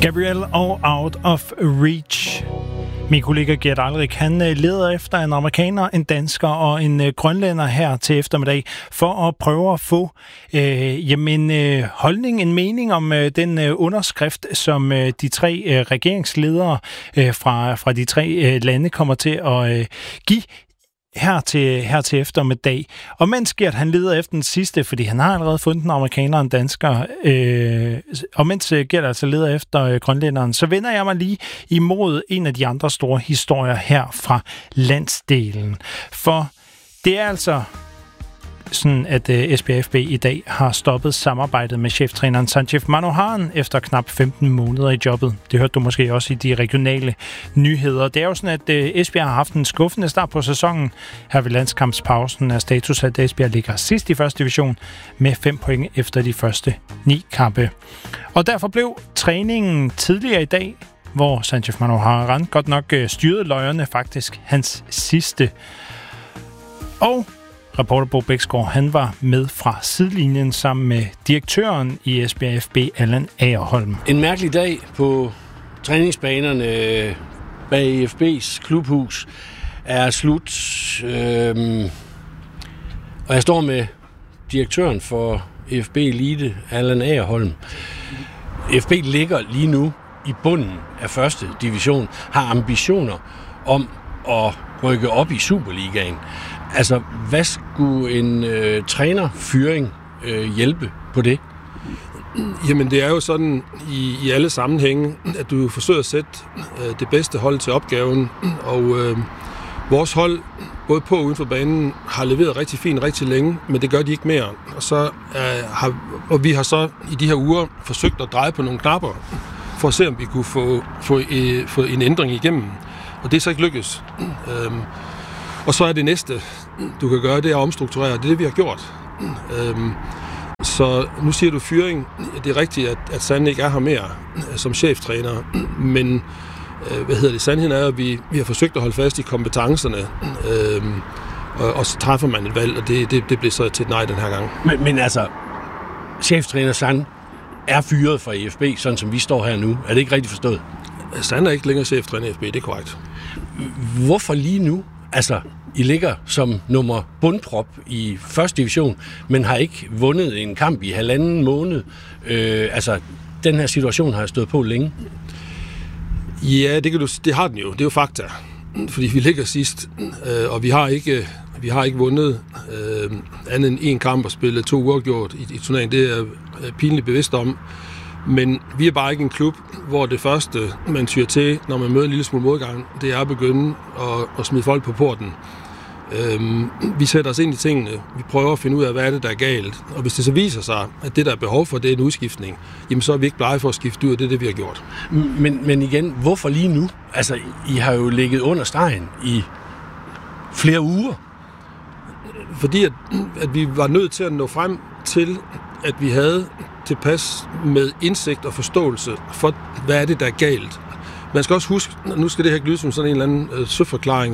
Gabriel og Out of Reach. Min kollega Gert Alrik, han leder efter en amerikaner, en dansker og en grønlænder her til eftermiddag for at prøve at få en holdning, en mening om den underskrift, som de tre regeringsledere fra de tre lande kommer til at give her til eftermiddag. Og mens Gert, han leder efter den sidste, fordi han har allerede fundet en amerikaner og en dansker, og mens Gert altså leder efter grønlænderen, så vender jeg mig lige imod en af de andre store historier her fra landsdelen. For det er altså sådan, at Esbjerg FB i dag har stoppet samarbejdet med cheftræneren Sanjef Manoharan efter knap 15 måneder i jobbet. Det hørte du måske også i de regionale nyheder. Det er jo sådan, at Esbjerg har haft en skuffende start på sæsonen. Her ved landskampspausen er status, at Esbjerg ligger sidst i første division med 5 point efter de første 9 kampe. Og derfor blev træningen tidligere i dag, hvor Sanjef Manoharan godt nok styrede løjerne, faktisk hans sidste. Og reporter Bo Bæksgaard, han var med fra sidelinjen sammen med direktøren i Esbjerg FB, Allan Agerholm. En mærkelig dag på træningsbanerne bag FB's klubhus er slut. Og jeg står med direktøren for FB Elite, Allan Agerholm. FB ligger lige nu i bunden af første division, har ambitioner om at rykke op i Superligaen. Altså, hvad skulle en trænerfyring hjælpe på det? Jamen, det er jo sådan i alle sammenhænge, at du forsøger at sætte det bedste hold til opgaven, og vores hold, både på og uden for banen, har leveret rigtig fint rigtig længe, men det gør de ikke mere. Og vi har så i de her uger forsøgt at dreje på nogle knapper, for at se, om vi kunne få en ændring igennem. Og det er så ikke lykkes. Og så er det næste, du kan gøre, det er at omstrukturere. Det er det, vi har gjort. Så nu siger du fyring. Det er rigtigt, at Sand ikke er her mere som cheftræner. Men sandheden er, at vi har forsøgt at holde fast i kompetencerne. Og så træffer man et valg, og det bliver så til et nej den her gang. Men altså, cheftræner Sand er fyret fra EFB, sådan som vi står her nu. Er det ikke rigtigt forstået? Sand er ikke længere cheftræner i EFB, det er korrekt. Hvorfor lige nu? Altså, I ligger som nummer bundprop i første division, men har ikke vundet en kamp i 1,5 måned. Den her situation har stået på længe. Ja, det har den jo. Det er jo fakta. Fordi vi ligger sidst, og vi har ikke vundet andet end 1 kamp og spillet 2 uafgjort i turneringen. Det er jeg pinligt bevidst om. Men vi er bare ikke en klub, hvor det første, man tyr til, når man møder en lille smule modgang, det er at begynde at smide folk på porten. Vi sætter os ind i tingene. Vi prøver at finde ud af, hvad er det, der er galt. Og hvis det så viser sig, at det, der er behov for, det er en udskiftning, jamen så er vi ikke blege for at skifte ud, og det er det, vi har gjort. Men igen, hvorfor lige nu? Altså, I har jo ligget under stregen i flere uger. Fordi at vi var nødt til at nå frem til, at vi havde tilpas med indsigt og forståelse for, hvad er det, der er galt. Man skal også huske, nu skal det her ikke lyde som sådan en eller anden søforklaring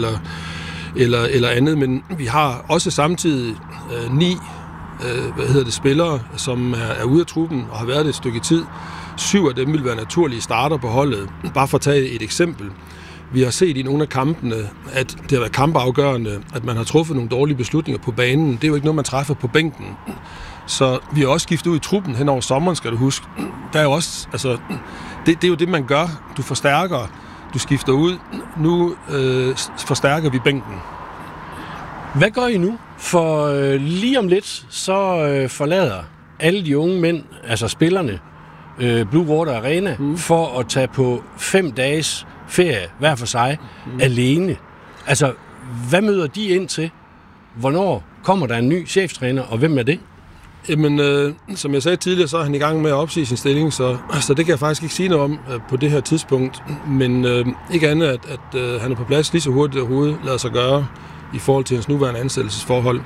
eller andet, men vi har også samtidig 9 spillere, som er ude af truppen og har været det et stykke tid. 7 af dem vil være naturlige starter på holdet. Bare for at tage et eksempel. Vi har set i nogle af kampene, at det har været kampafgørende, at man har truffet nogle dårlige beslutninger på banen. Det er jo ikke noget, man træffer på bænken. Så vi har også skiftet ud i truppen hen over sommeren, skal du huske. Der er jo også, det er jo det, man gør. Du forstærker, du skifter ud. Nu forstærker vi bænken. Hvad gør I nu? For lige om lidt, så forlader alle de unge mænd, altså spillerne, Blue Water Arena, for at tage på 5 dages ferie, hver for sig, alene. Altså, hvad møder de ind til? Hvornår kommer der en ny cheftræner, og hvem er det? Jamen, som jeg sagde tidligere, så er han i gang med at opsige sin stilling, så det kan jeg faktisk ikke sige noget om på det her tidspunkt. Men ikke andet, at han er på plads lige så hurtigt overhovedet lader sig gøre i forhold til hans nuværende ansættelsesforhold.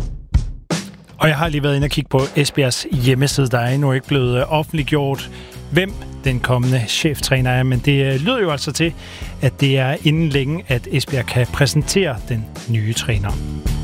Og jeg har lige været inde og kigge på Esbjergs hjemmeside. Der er endnu ikke blevet offentliggjort, hvem den kommende cheftræner er. Men det lyder jo altså til, at det er inden længe, at Esbjerg kan præsentere den nye træner.